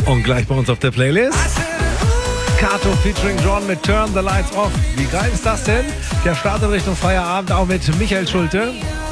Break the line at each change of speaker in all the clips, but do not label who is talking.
Und gleich bei uns auf der Playlist Kato featuring John mit Turn the Lights Off. Wie geil ist das denn? Der startet Richtung Feierabend auch mit Michael Schulte.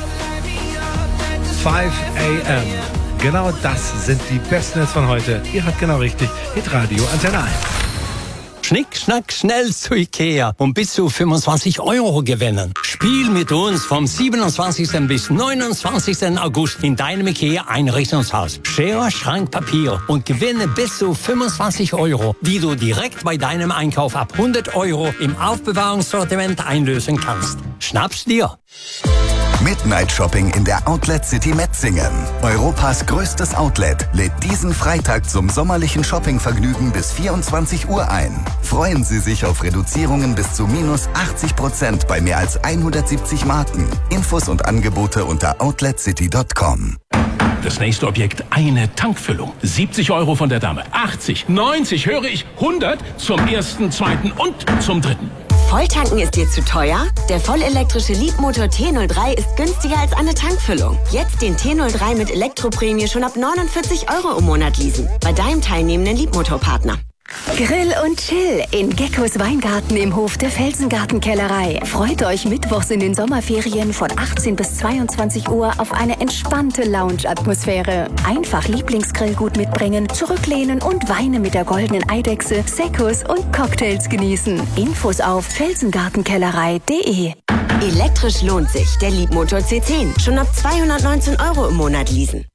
5 a.m. Genau das sind die besten Hits von heute. Ihr hört genau richtig. Hitradio Antenne 1.
Schnick, schnack, schnell zu Ikea und bis zu 25 € gewinnen. Spiel mit uns vom 27. bis 29. August in deinem Ikea-Einrichtungshaus. Schere, Schrank, Papier und gewinne bis zu 25 €, die du direkt bei deinem Einkauf ab 100 € im Aufbewahrungssortiment einlösen kannst. Schnapp's dir!
Midnight Shopping in der Outlet City Metzingen. Europas größtes Outlet lädt diesen Freitag zum sommerlichen Shoppingvergnügen bis 24 Uhr ein. Freuen Sie sich auf Reduzierungen bis zu minus 80% bei mehr als 170 Marken. Infos und Angebote unter outletcity.com.
Das nächste Objekt, eine Tankfüllung. 70 € von der Dame, 80, 90, höre ich, 100 zum ersten, zweiten und zum dritten.
Volltanken ist dir zu teuer? Der vollelektrische Leapmotor T03 ist günstiger als eine Tankfüllung. Jetzt den T03 mit Elektroprämie schon ab 49 € im Monat leasen. Bei deinem teilnehmenden Leapmotor-Partner.
Grill und Chill in Geckos Weingarten im Hof der Felsengartenkellerei. Freut euch mittwochs in den Sommerferien von 18 bis 22 Uhr auf eine entspannte Lounge-Atmosphäre. Einfach Lieblingsgrillgut mitbringen, zurücklehnen und Weine mit der goldenen Eidechse, Seccos und Cocktails genießen. Infos auf felsengartenkellerei.de.
Elektrisch lohnt sich. Der Leapmotor C10. Schon ab 219 € im Monat leasen.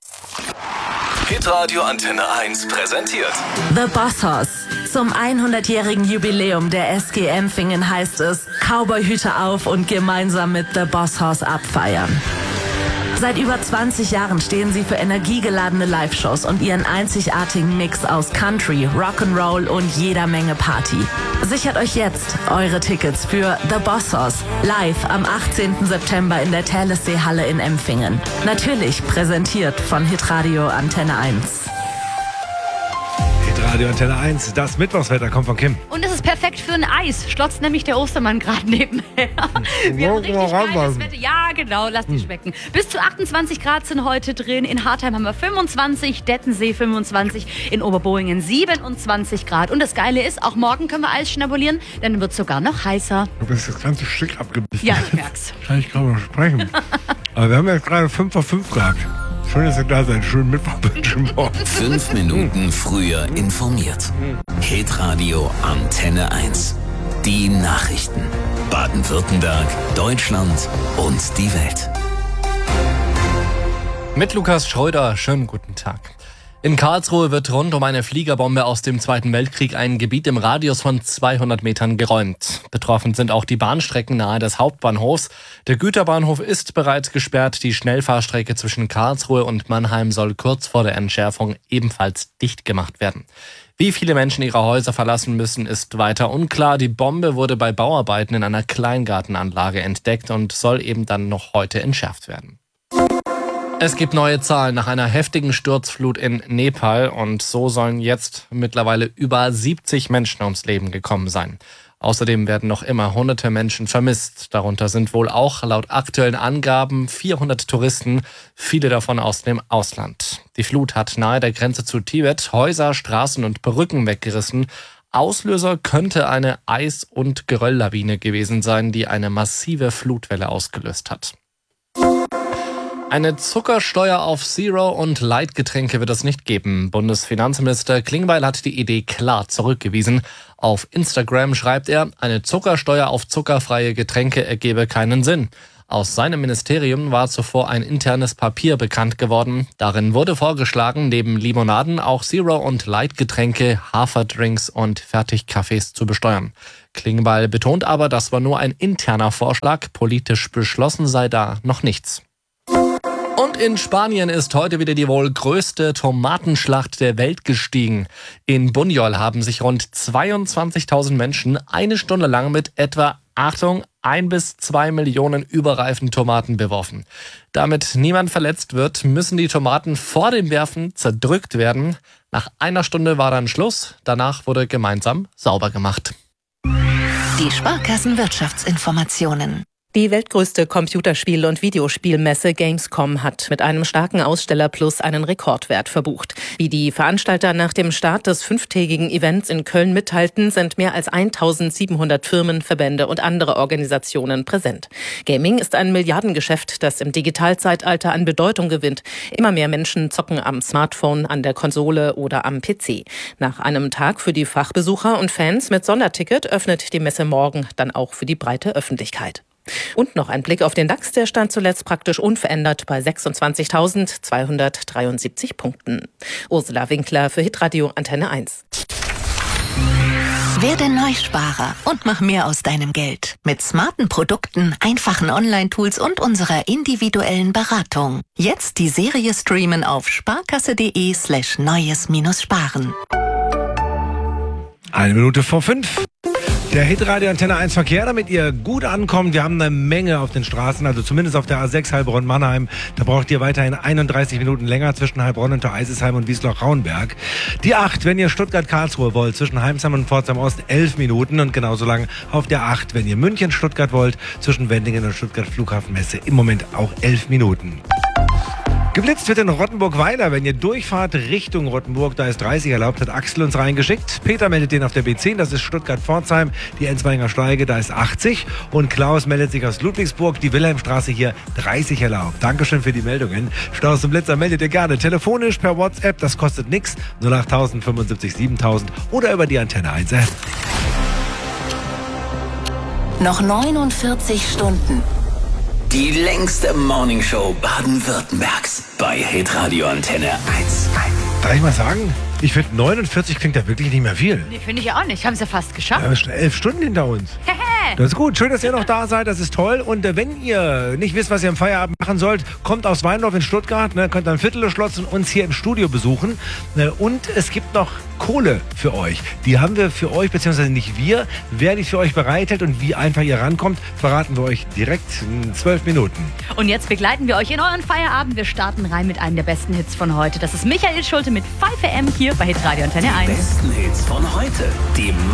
Hitradio Antenne 1 präsentiert
The Boss Hoss. Zum 100-jährigen Jubiläum der SG Empfingen heißt es, Cowboyhüte auf und gemeinsam mit The Boss Hoss abfeiern. Seit über 20 Jahren stehen sie für energiegeladene Live-Shows und ihren einzigartigen Mix aus Country, Rock'n'Roll und jeder Menge Party. Sichert euch jetzt eure Tickets für The Boss Hoss live am 18. September in der Thalessee-Halle in Empfingen. Natürlich präsentiert von Hitradio Antenne 1.
Radio Antenne 1, das Mittwochswetter kommt von Kim.
Und es ist perfekt für ein Eis. Schlotzt nämlich der Ostermann gerade nebenher. Wir haben richtig geiles Wetter. Ja, genau, lasst die schmecken. Bis zu 28 Grad sind heute drin. In Hartheim haben wir 25, Dettensee 25, in Oberbohingen 27 Grad. Und das Geile ist, auch morgen können wir Eis schnabulieren, dann wird es sogar noch heißer.
Du bist das ganze Stück abgebissen.
Ja, ich merk's.
Kann ich kaum noch sprechen. Aber wir haben jetzt gerade 5 vor 5 gehabt. Schön, dass ihr da seid. Schönen Mittwoch.
5 Minuten früher informiert. Hitradio Antenne 1. Die Nachrichten. Baden-Württemberg, Deutschland und die Welt.
Mit Lukas Schröder, schönen guten Tag. In Karlsruhe wird rund um eine Fliegerbombe aus dem Zweiten Weltkrieg ein Gebiet im Radius von 200 Metern geräumt. Betroffen sind auch die Bahnstrecken nahe des Hauptbahnhofs. Der Güterbahnhof ist bereits gesperrt. Die Schnellfahrstrecke zwischen Karlsruhe und Mannheim soll kurz vor der Entschärfung ebenfalls dicht gemacht werden. Wie viele Menschen ihre Häuser verlassen müssen, ist weiter unklar. Die Bombe wurde bei Bauarbeiten in einer Kleingartenanlage entdeckt und soll eben dann noch heute entschärft werden. Es gibt neue Zahlen nach einer heftigen Sturzflut in Nepal und so sollen jetzt mittlerweile über 70 Menschen ums Leben gekommen sein. Außerdem werden noch immer hunderte Menschen vermisst. Darunter sind wohl auch laut aktuellen Angaben 400 Touristen, viele davon aus dem Ausland. Die Flut hat nahe der Grenze zu Tibet Häuser, Straßen und Brücken weggerissen. Auslöser könnte eine Eis- und Gerölllawine gewesen sein, die eine massive Flutwelle ausgelöst hat. Eine Zuckersteuer auf Zero- und Light-Getränke wird es nicht geben. Bundesfinanzminister Klingbeil hat die Idee klar zurückgewiesen. Auf Instagram schreibt er, eine Zuckersteuer auf zuckerfreie Getränke ergebe keinen Sinn. Aus seinem Ministerium war zuvor ein internes Papier bekannt geworden. Darin wurde vorgeschlagen, neben Limonaden auch Zero- und Light-Getränke, Haferdrinks und Fertigkaffees zu besteuern. Klingbeil betont aber, das war nur ein interner Vorschlag. Politisch beschlossen sei da noch nichts. Und in Spanien ist heute wieder die wohl größte Tomatenschlacht der Welt gestiegen. In Buñol haben sich rund 22.000 Menschen eine Stunde lang mit etwa, Achtung, 1 bis 2 Millionen überreifen Tomaten beworfen. Damit niemand verletzt wird, müssen die Tomaten vor dem Werfen zerdrückt werden. Nach einer Stunde war dann Schluss. Danach wurde gemeinsam sauber gemacht.
Die Sparkassenwirtschaftsinformationen. Die weltgrößte Computerspiel- und Videospielmesse Gamescom hat mit einem starken Ausstellerplus einen Rekordwert verbucht. Wie die Veranstalter nach dem Start des 5-tägigen Events in Köln mitteilten, sind mehr als 1700 Firmen, Verbände und andere Organisationen präsent. Gaming ist ein Milliardengeschäft, das im Digitalzeitalter an Bedeutung gewinnt. Immer mehr Menschen zocken am Smartphone, an der Konsole oder am PC. Nach einem Tag für die Fachbesucher und Fans mit Sonderticket öffnet die Messe morgen dann auch für die breite Öffentlichkeit. Und noch ein Blick auf den DAX, der stand zuletzt praktisch unverändert bei 26.273 Punkten. Ursula Winkler für Hitradio Antenne 1.
Werde Neusparer und mach mehr aus deinem Geld. Mit smarten Produkten, einfachen Online-Tools und unserer individuellen Beratung. Jetzt die Serie streamen auf sparkasse.de/neues-sparen.
5:01. Der Hitradio Antenne 1 Verkehr, damit ihr gut ankommt. Wir haben eine Menge auf den Straßen, also zumindest auf der A6 Heilbronn-Mannheim. Da braucht ihr weiterhin 31 Minuten länger zwischen Heilbronn und Eisesheim und Wiesloch-Rauenberg. Die 8, wenn ihr Stuttgart-Karlsruhe wollt, zwischen Heimsheim und Pforzheim-Ost 11 Minuten und genauso lang auf der 8, wenn ihr München-Stuttgart wollt, zwischen Wendingen und Stuttgart-Flughafenmesse im Moment auch 11 Minuten. Geblitzt wird in Rottenburg-Weiler. Wenn ihr durchfahrt Richtung Rottenburg, da ist 30 erlaubt, hat Axel uns reingeschickt. Peter meldet den auf der B10, das ist Stuttgart-Pforzheim, die Enzweiger Steige, da ist 80. Und Klaus meldet sich aus Ludwigsburg, die Wilhelmstraße hier 30 erlaubt. Dankeschön für die Meldungen. Staus und Blitzer meldet ihr gerne telefonisch per WhatsApp, das kostet nichts. 08000 75 7000 oder über die Antenne 1 App.
Noch 49 Stunden.
Die längste Morningshow Baden-Württembergs bei Hitradio Antenne 1.
Darf ich mal sagen, ich finde 49 klingt ja wirklich nicht mehr viel.
Nee, finde ich ja auch nicht. Haben sie ja fast geschafft.
Wir haben schon 11 Stunden hinter uns. Das ist gut. Schön, dass ihr noch da seid. Das ist toll. Und wenn ihr nicht wisst, was ihr am Feierabend machen sollt, kommt aus Weindorf in Stuttgart. Könnt dann Viertelschlotz und uns hier im Studio besuchen. Und es gibt noch Kohle für euch. Die haben wir für euch, beziehungsweise nicht wir. Wer die für euch bereithält und wie einfach ihr rankommt, verraten wir euch direkt in 12 Minuten.
Und jetzt begleiten wir euch in euren Feierabend. Wir starten rein mit einem der besten Hits von heute. Das ist Michael Schulte mit 5 AM hier bei Hitradio Antenne 1.
Die besten Hits von heute. Die